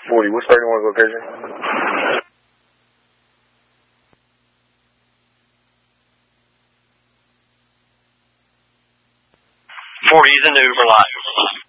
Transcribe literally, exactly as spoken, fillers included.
forty, what's thirty-one's location? forty is in the Uber line.